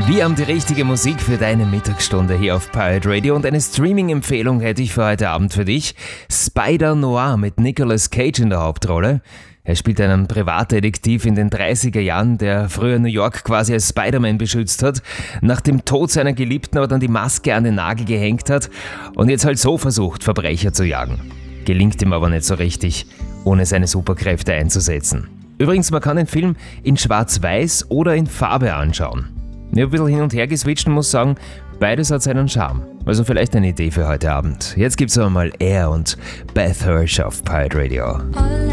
Wir haben die richtige Musik für deine Mittagsstunde hier auf Pirate Radio und eine Streaming-Empfehlung hätte ich für heute Abend für dich. Spider-Noir mit Nicolas Cage in der Hauptrolle. Er spielt einen Privatdetektiv in den 30er Jahren, der früher New York quasi als Spider-Man beschützt hat, nach dem Tod seiner Geliebten aber dann die Maske an den Nagel gehängt hat und jetzt halt so versucht, Verbrecher zu jagen. Gelingt ihm aber nicht so richtig, ohne seine Superkräfte einzusetzen. Übrigens, man kann den Film in Schwarz-Weiß oder in Farbe anschauen. Ich habe ein bisschen hin und her geswitcht und muss sagen, beides hat seinen Charme. Also vielleicht eine Idee für heute Abend. Jetzt gibt's aber mal Air und Beth Hirsch auf Pirate Radio.